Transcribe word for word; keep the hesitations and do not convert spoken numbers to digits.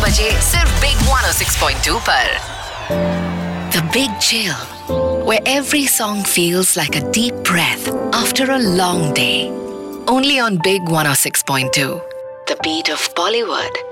बजे सिर्फ big one oh six point two पर। The Big Chill, where every song feels like a deep breath after a long day. Only on Big one oh six point two, the beat of Bollywood.